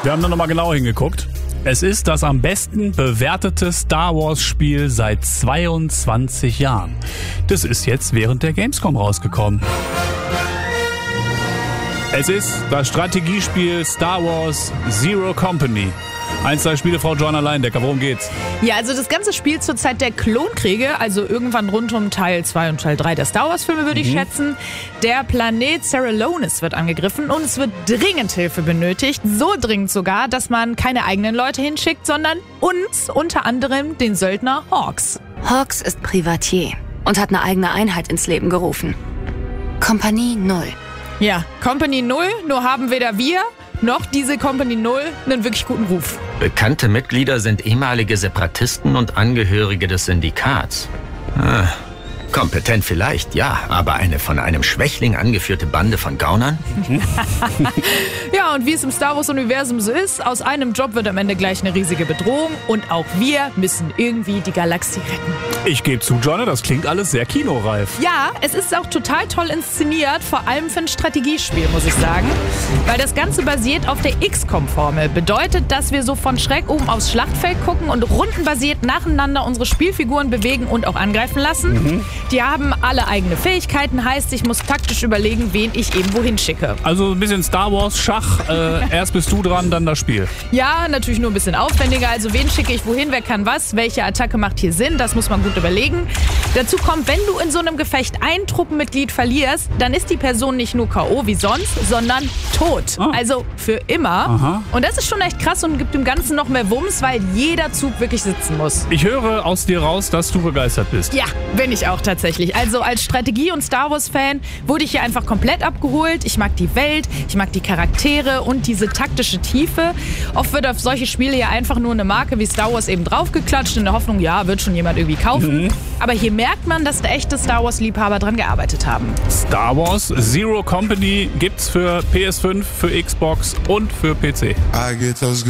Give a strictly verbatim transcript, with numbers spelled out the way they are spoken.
Wir haben da nochmal genau hingeguckt. Es ist das am besten bewertete Star Wars Spiel seit zweiundzwanzig Jahren. Das ist jetzt während der Gamescom rausgekommen. Es ist das Strategiespiel Star Wars Zero Company. Eins der Spiele, Frau Joanna Leindecker, worum geht's? Ja, also das Ganze spielt zur Zeit der Klonkriege, also irgendwann rund um Teil zwei und Teil drei der Star Wars Filme, würde ich mhm. schätzen. Der Planet Seralonis wird angegriffen und es wird dringend Hilfe benötigt. So dringend sogar, dass man keine eigenen Leute hinschickt, sondern uns, unter anderem den Söldner Hawks. Hawks ist Privatier und hat eine eigene Einheit ins Leben gerufen. Kompanie Null. Ja, Company Null, nur haben weder wir noch diese Company Null einen wirklich guten Ruf. Bekannte Mitglieder sind ehemalige Separatisten und Angehörige des Syndikats. Ah, kompetent vielleicht, ja, aber eine von einem Schwächling angeführte Bande von Gaunern? Ja, und wie es im Star Wars-Universum so ist, aus einem Job wird am Ende gleich eine riesige Bedrohung und auch wir müssen irgendwie die Galaxie retten. Ich gebe zu, Johnny, das klingt alles sehr kinoreif. Ja, es ist auch total toll inszeniert, vor allem für ein Strategiespiel, muss ich sagen. Weil das Ganze basiert auf der X COM-Formel. Bedeutet, dass wir so von schräg oben aufs Schlachtfeld gucken und rundenbasiert nacheinander unsere Spielfiguren bewegen und auch angreifen lassen. Mhm. Die haben alle eigene Fähigkeiten, heißt, ich muss taktisch überlegen, wen ich eben wohin schicke. Also ein bisschen Star Wars, Schach, äh, erst bist du dran, dann das Spiel. Ja, natürlich nur ein bisschen aufwendiger. Also wen schicke ich wohin, wer kann was, welche Attacke macht hier Sinn, das muss man gut überlegen. Dazu kommt, wenn du in so einem Gefecht ein Truppenmitglied verlierst, dann ist die Person nicht nur K O wie sonst, sondern tot. Ah. Also für immer. Aha. Und das ist schon echt krass und gibt dem Ganzen noch mehr Wumms, weil jeder Zug wirklich sitzen muss. Ich höre aus dir raus, dass du begeistert bist. Ja, bin ich auch tatsächlich. Also als Strategie- und Star Wars-Fan wurde ich hier einfach komplett abgeholt. Ich mag die Welt, ich mag die Charaktere und diese taktische Tiefe. Oft wird auf solche Spiele ja einfach nur eine Marke wie Star Wars eben draufgeklatscht, in der Hoffnung, ja, wird schon jemand irgendwie kaufen. Mhm. Aber hier merkt man, dass da echte Star Wars-Liebhaber dran gearbeitet haben. Star Wars Zero Company gibt's für P S fünf, für Xbox und für P C.